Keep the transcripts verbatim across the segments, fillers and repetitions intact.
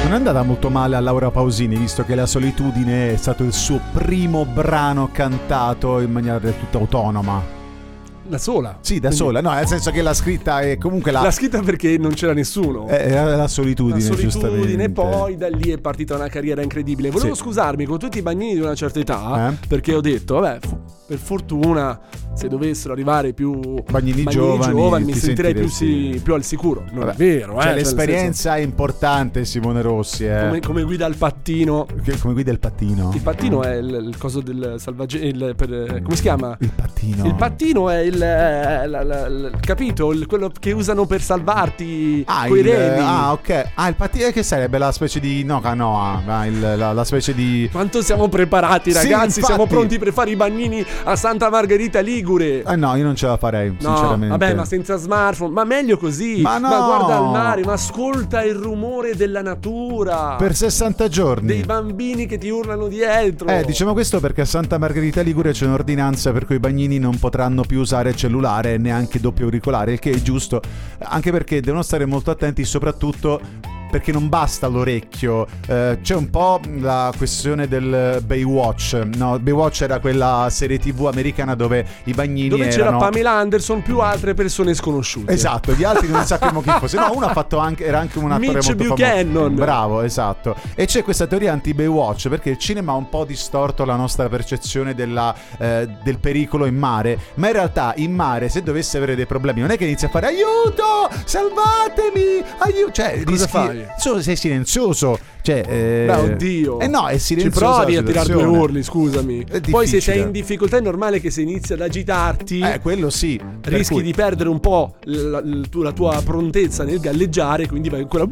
Non è andata molto male a Laura Pausini, visto che La solitudine è stato il suo primo brano cantato in maniera del tutto autonoma. Da sola? Sì, da Quindi... sola, no, nel senso che la scritta è comunque la... La scritta perché non c'era nessuno. Era la solitudine, La solitudine, giustamente. poi da lì è partita una carriera incredibile. Volevo Sì. scusarmi con tutti i bagnini di una certa età, Eh? perché ho detto, vabbè, f- per fortuna, se dovessero arrivare più Bagnini giovani, giovani mi ti sentirei più, sentiresti- si- più al sicuro. Non Vabbè, è vero, eh? Cioè, Cioè, nel l'esperienza è importante, Simone Rossi, eh. senso, come, come guida il pattino. Che- come guida il pattino? Il pattino è il, il coso del salvaggio. Il, per, come si chiama? Il pattino. Il pattino è il, eh, la- la- la- capito? Il- quello che usano per salvarti Ah, coi il, remi. ah, ok. Ah, il pattino che sarebbe la specie di no canoa, ah, il- la, la specie di Quanto siamo preparati, Sì, ragazzi? infatti. Siamo pronti per fare i bagnini a Santa Margherita Ligure. Eh no, io non ce la farei, No, sinceramente. vabbè, ma senza smartphone, ma meglio così. Ma no! guarda il mare, ma ascolta il rumore della natura. Per sessanta giorni. Dei bambini che ti urlano dietro. Eh, diciamo questo perché a Santa Margherita Ligure c'è un'ordinanza per cui i bagnini non potranno più usare cellulare e neanche doppio auricolare, il che è giusto, anche perché devono stare molto attenti, soprattutto perché non basta l'orecchio. Eh, c'è un po' la questione del Baywatch. No, Baywatch era quella serie tv americana dove i bagnini Dove c'era erano... Pamela Anderson più altre persone sconosciute. Esatto, gli altri non sappiamo chi fosse. No, uno ha fatto anche, era anche un attore Mitch molto Buchanan. famoso. Bravo, esatto. E c'è questa teoria anti-Baywatch perché il cinema ha un po' distorto la nostra percezione della, eh, del pericolo in mare. Ma in realtà in mare, se dovesse avere dei problemi, non è che inizia a fare aiuto, salvatemi, aiuto. Cioè, cosa rischi... fai? Solo sei silenzioso. Cioè, eh... Beh, oddio. Eh no, è Ci silenzioso. provi a tirare due urli, scusami. È Poi se sei difficile. in difficoltà è normale che se inizi ad agitarti Eh, quello sì. Per rischi cui- di perdere un po' la, la- la tua prontezza nel galleggiare, quindi vai ancora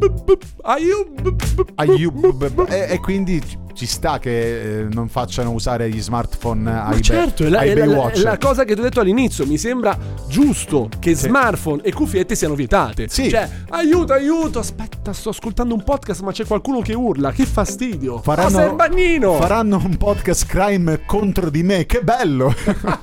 aiuto. Aiuto. e, e quindi ci- ci sta che eh, non facciano usare gli smartphone ai, Ma certo, be- è la, ai è la- Baywatch. è la cosa che ti ho detto all'inizio. Mi sembra giusto che Sì. smartphone e cuffiette siano vietate. Sì. Cioè, aiuto, aiuto. Aspetta, sto ascoltando un podcast, ma c'è qualcuno che urla. Che fastidio. Faranno, Ma sei un bagnino. faranno un podcast crime contro di me. Che bello.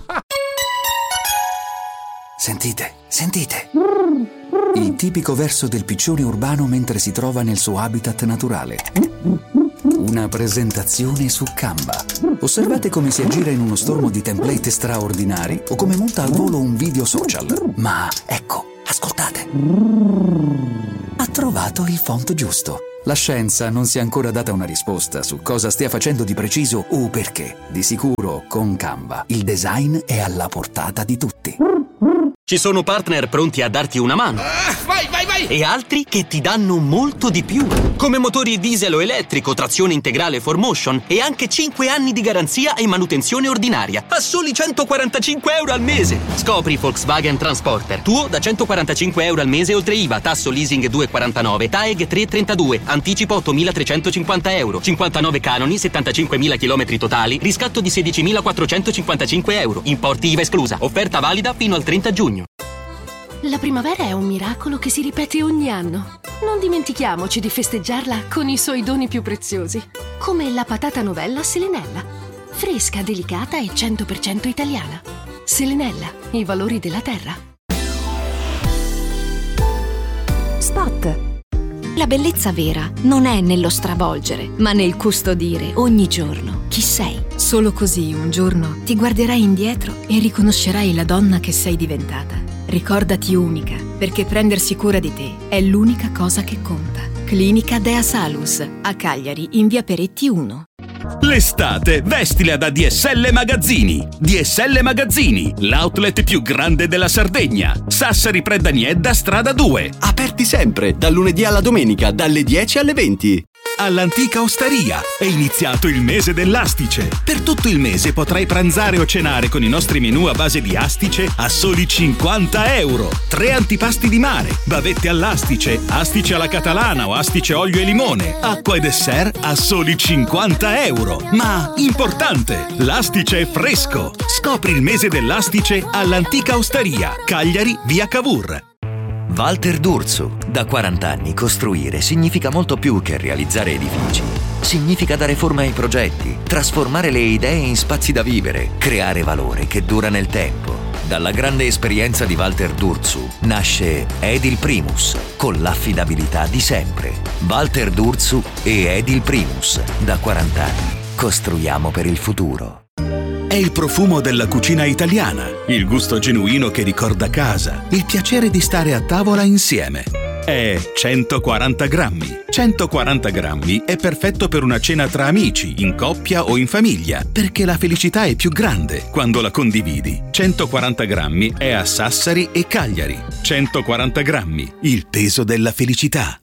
Sentite, sentite. Il tipico verso del piccione urbano mentre si trova nel suo habitat naturale. Una presentazione su Canva. Osservate come si aggira in uno stormo di template straordinari o come monta al volo un video social. Ma ecco, ascoltate. Ha trovato il font giusto. La scienza non si è ancora data una risposta su cosa stia facendo di preciso o perché. Di sicuro, con Canva, il design è alla portata di tutti. Ci sono partner pronti a darti una mano. Ah, vai, vai, vai! E altri che ti danno molto di più. Come motori diesel o elettrico, trazione integrale four motion e anche cinque anni di garanzia e manutenzione ordinaria. A soli centoquarantacinque euro al mese. Scopri Volkswagen Transporter. Tuo da centoquarantacinque euro al mese oltre I V A. Tasso leasing due virgola quarantanove. T A E G tre virgola trentadue. Anticipo ottomilatrecentocinquanta euro. cinquantanove canoni, settantacinquemila chilometri totali. Riscatto di sedicimilaquattrocentocinquantacinque euro. Importi I V A esclusa. Offerta valida fino al trenta giugno. La primavera è un miracolo che si ripete ogni anno. Non dimentichiamoci di festeggiarla con i suoi doni più preziosi, come la patata novella Selenella. Fresca, delicata e cento per cento italiana. Selenella, i valori della terra. Spot. La bellezza vera non è nello stravolgere, ma nel custodire ogni giorno chi sei. Solo così un giorno ti guarderai indietro e riconoscerai la donna che sei diventata. Ricordati unica, perché prendersi cura di te è l'unica cosa che conta. Clinica Dea Salus, a Cagliari, in via Peretti uno. L'estate vestila da D S L Magazzini. D S L Magazzini, l'outlet più grande della Sardegna. Sassari Predaniedda, strada due. Aperti sempre, dal lunedì alla domenica, dalle dieci alle venti. All'antica osteria è iniziato il mese dell'astice. Per tutto il mese potrai pranzare o cenare con i nostri menù a base di astice a soli cinquanta euro. Tre antipasti di mare, bavette all'astice, astice alla catalana o astice olio e limone, acqua e dessert a soli cinquanta euro. Ma importante, l'astice è fresco. Scopri il mese dell'astice all'antica osteria, Cagliari, via Cavour. Walter D'Urso. Da quaranta anni costruire significa molto più che realizzare edifici. Significa dare forma ai progetti, trasformare le idee in spazi da vivere, creare valore che dura nel tempo. Dalla grande esperienza di Walter D'Urzu nasce Edil Primus, con l'affidabilità di sempre. Walter D'Urzu e Edil Primus, da quaranta anni. Costruiamo per il futuro. È il profumo della cucina italiana, il gusto genuino che ricorda casa, il piacere di stare a tavola insieme. È centoquaranta grammi. centoquaranta grammi è perfetto per una cena tra amici, in coppia o in famiglia, perché la felicità è più grande quando la condividi. centoquaranta grammi è a Sassari e Cagliari. centoquaranta grammi, il peso della felicità.